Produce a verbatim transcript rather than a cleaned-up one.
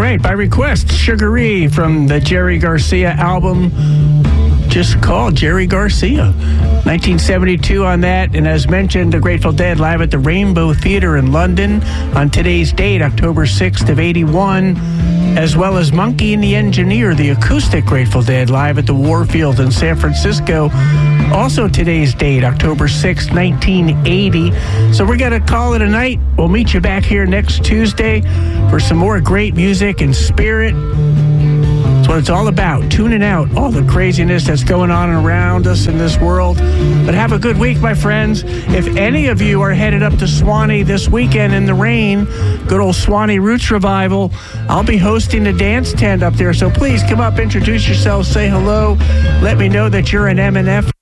right, by request, Sugaree from the Jerry Garcia album, just called Jerry Garcia. nineteen seventy-two on that, and as mentioned, the Grateful Dead live at the Rainbow Theatre in London on today's date, October sixth of eighty-one, as well as Monkey and the Engineer, the acoustic Grateful Dead, live at the Warfield in San Francisco. Also today's date, October sixth, nineteen eighty. So we're going to call it a night. We'll meet you back here next Tuesday for some more great music and spirit. That's what it's all about, tuning out all the craziness that's going on around us in this world. But have a good week, my friends. If any of you are headed up to Swanee this weekend in the rain, good old Swanee Roots Revival, I'll be hosting the dance tent up there. So please come up, introduce yourself, say hello. Let me know that you're an M N F.